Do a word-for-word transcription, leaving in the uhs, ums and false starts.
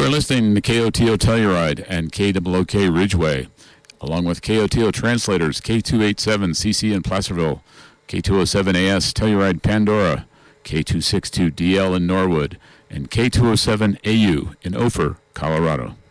are listening to K O T O Telluride and K O O K Ridgeway, along with K O T O translators K two eighty-seven C C in Placerville, K two oh seven A S Telluride Pandora, K two sixty-two D L in Norwood, and K two oh seven A U in Ophir, Colorado.